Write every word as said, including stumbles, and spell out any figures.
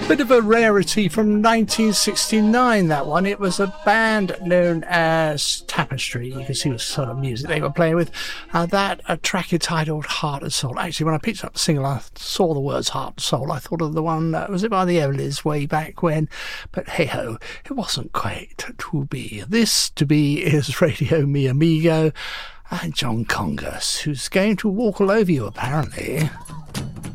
Bit of a rarity from nineteen sixty-nine, that one. It was a band known as Tapestry. You can see what sort of music they were playing with. Uh, that a track entitled Heart and Soul. Actually, when I picked up the single, I saw the words Heart and Soul. I thought of the one, uh, was it by the Everlys way back when? But hey-ho, it wasn't quite to be. This to be is Radio Mi Amigo and John Congas, who's going to walk all over you, apparently.